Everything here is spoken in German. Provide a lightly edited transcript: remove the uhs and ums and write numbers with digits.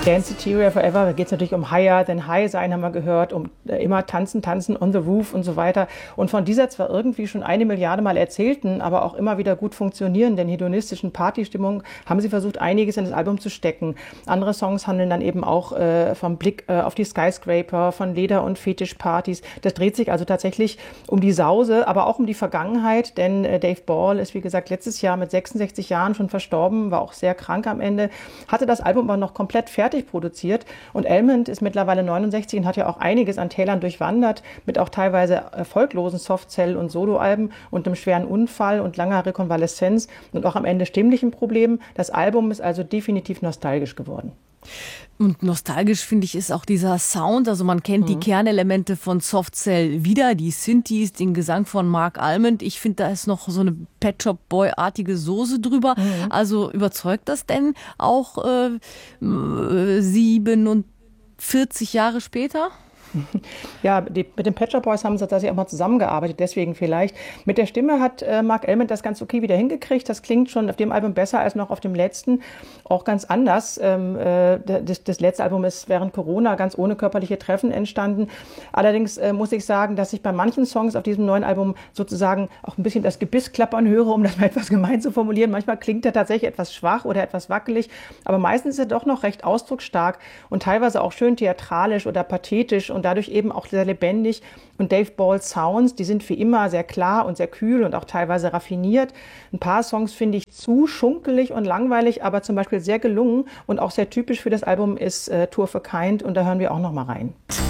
Danceteria Forever, da geht es natürlich um Higher Than High sein, haben wir gehört, um immer tanzen, tanzen on the roof und so weiter. Und von dieser zwar irgendwie schon 1 Milliarde Mal erzählten, aber auch immer wieder gut funktionierenden hedonistischen Partystimmung haben sie versucht, einiges in das Album zu stecken. Andere Songs handeln dann eben auch vom Blick auf die Skyscraper, von Leder- und Fetischpartys. Das dreht sich also tatsächlich um die Sause, aber auch um die Vergangenheit, denn Dave Ball ist, wie gesagt, letztes Jahr mit 66 Jahren schon verstorben, war auch sehr krank am Ende, hatte das Album aber noch komplett fertig produziert und Almond ist mittlerweile 69 und hat ja auch einiges an Tälern durchwandert, mit auch teilweise erfolglosen Softcell- und Soloalben und einem schweren Unfall und langer Rekonvaleszenz und auch am Ende stimmlichen Problemen. Das Album ist also definitiv nostalgisch geworden. Und nostalgisch, finde ich, ist auch dieser Sound. Also man kennt die Kernelemente von Softcell wieder, die Synthes, den Gesang von Mark Almond. Ich finde, da ist noch so eine Pet Shop Boy-artige Soße drüber. Also überzeugt das denn auch 47 Jahre später? Ja, mit den Pet Shop Boys haben sie tatsächlich auch mal zusammengearbeitet, deswegen vielleicht. Mit der Stimme hat Mark Almond das ganz okay wieder hingekriegt. Das klingt schon auf dem Album besser als noch auf dem letzten. Auch ganz anders. Das letzte Album ist während Corona ganz ohne körperliche Treffen entstanden. Allerdings muss ich sagen, dass ich bei manchen Songs auf diesem neuen Album sozusagen auch ein bisschen das Gebiss klappern höre, um das mal etwas gemein zu formulieren. Manchmal klingt er tatsächlich etwas schwach oder etwas wackelig, aber meistens ist er doch noch recht ausdrucksstark und teilweise auch schön theatralisch oder pathetisch und dadurch eben auch sehr lebendig. Und Dave Balls Sounds, die sind wie immer sehr klar und sehr kühl und auch teilweise raffiniert. Ein paar Songs finde ich zu schunkelig und langweilig, aber zum Beispiel sehr gelungen und auch sehr typisch für das Album ist Two of a Kind und da hören wir auch noch mal rein.